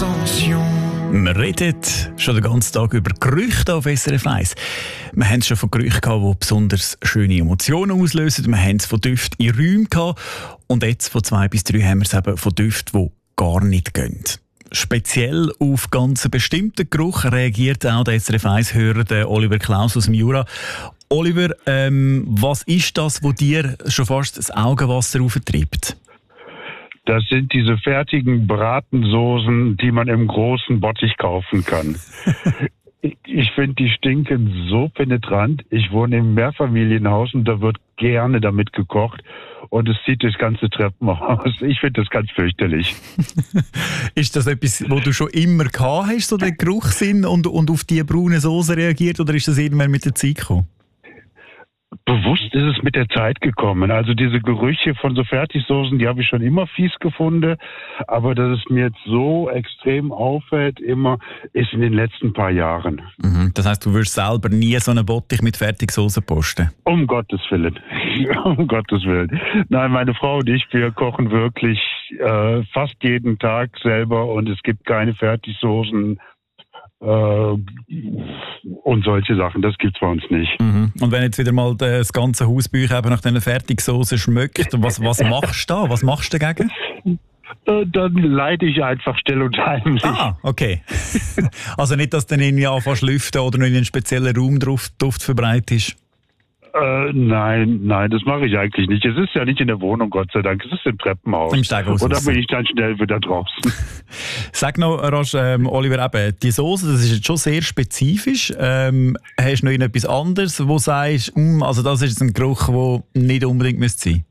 attention. Wir reden schon den ganzen Tag über Gerüchte auf SRF 1. Wir haben es schon von Gerüchten gehabt, die besonders schöne Emotionen auslösen. Wir haben es von Düften in Räumen gehabt. Und jetzt von 2 bis 3 haben wir es eben von Düften, die gar nicht gehen. Speziell auf ganz bestimmten Geruch reagiert auch der SRF 1-Hörer Oliver Klaus aus dem Jura. Oliver, was ist das, was dir schon fast das Augenwasser auftreibt? Das sind diese fertigen Bratensoßen, die man im großen Bottich kaufen kann. Ich finde, die stinken so penetrant. Ich wohne im Mehrfamilienhaus und da wird gerne damit gekocht. Und es zieht das ganze Treppenhaus. Ich finde das ganz fürchterlich. Ist das etwas, wo du schon immer gehabt hast, so den Geruchssinn und auf die braune Soße reagiert, oder ist das irgendwann mit der Zeit gekommen? Bewusst ist es mit der Zeit gekommen. Also diese Gerüche von so Fertigsoßen, die habe ich schon immer fies gefunden. Aber dass es mir jetzt so extrem auffällt, immer, ist in den letzten paar Jahren. Das heisst, du würdest selber nie so einen Bottich mit Fertigsoße posten? Um Gottes Willen. Um Gottes Willen. Nein, meine Frau und ich, wir kochen wirklich fast jeden Tag selber und es gibt keine Fertigsoßen und solche Sachen, das gibt's bei uns nicht. Und wenn jetzt wieder mal das ganze Haus bei euch eben nach diesen Fertigsoßen schmeckt, was machst du da? Was machst du dagegen? Dann leite ich einfach still und heimlich. Ah, okay. Also nicht, dass du dann irgendwie anfängst zu lüften oder noch in einen speziellen Raum Duft verbreitest? Nein, das mache ich eigentlich nicht. Es ist ja nicht in der Wohnung, Gott sei Dank. Es ist im Treppenhaus. Im Steighaus. Und dann bin ich dann schnell wieder draußen. Sag noch, Rosch, Oliver, eben, die Soße, das ist jetzt schon sehr spezifisch. Hast du noch etwas anderes, wo du sagst, also das ist ein Geruch, der nicht unbedingt sein müsste?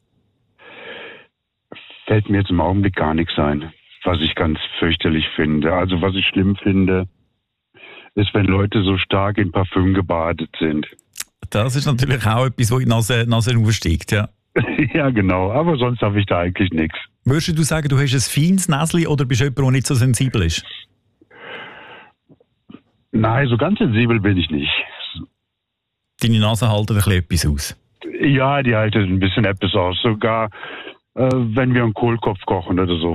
Fällt mir jetzt im Augenblick gar nichts ein, was ich ganz fürchterlich finde. Also was ich schlimm finde, ist, wenn Leute so stark in Parfüm gebadet sind. Das ist natürlich auch etwas, was in die Nase aufsteigt, ja. Ja, genau. Aber sonst habe ich da eigentlich nichts. Würdest du sagen, du hast ein feines Näschen oder bist du jemand, der nicht so sensibel ist? Nein, so ganz sensibel bin ich nicht. Deine Nase hält ein bisschen etwas aus? Ja, die hält ein bisschen etwas aus. Sogar wenn wir einen Kohlkopf kochen oder so.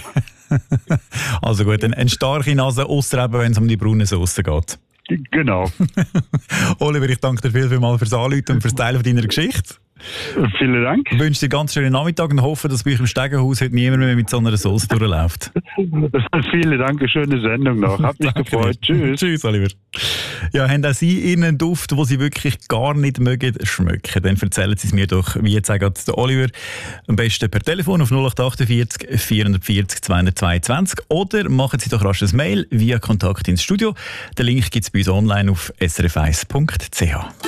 Also gut, eine starke Nase, ausser eben, wenn es um die braune Soße geht. Genau. Oliver, ich danke dir vielmals fürs Anrufen und fürs Teilen deiner Geschichte. Vielen Dank. Ich wünsche dir einen ganz schönen Nachmittag und hoffe, dass bei euch im Stegenhaus heute niemand mehr mit so einer Soße durchläuft. Vielen Dank, eine schöne Sendung noch. Hat mich gefreut. Tschüss. Tschüss, Oliver. Ja, haben auch Sie einen Duft, den Sie wirklich gar nicht mögen schmecken? Dann erzählen Sie es mir doch, wie jetzt sagt der Oliver, am besten per Telefon auf 0848 440 222 oder machen Sie doch rasch ein Mail via Kontakt ins Studio. Den Link gibt es bei uns online auf srf1.ch.